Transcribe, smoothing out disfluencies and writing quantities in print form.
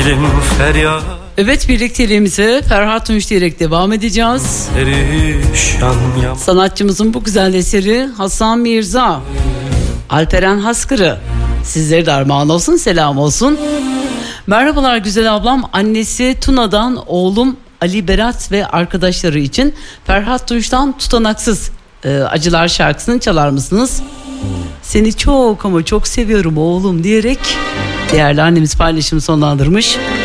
Dilim feryat. Evet, birlikteliğimize Ferhat Tunç diyerek devam edeceğiz. Sanatçımızın bu güzel eseri Hasan Mirza, Alperen Haskırı. Sizlere de armağan olsun, selam olsun. Merhabalar güzel ablam, annesi Tuna'dan oğlum Ali Berat ve arkadaşları için Ferhat Tunç'tan Tutanaksız Acılar şarkısını çalar mısınız? Seni çok ama çok seviyorum oğlum diyerek değerli annemiz paylaşımı sonlandırmış.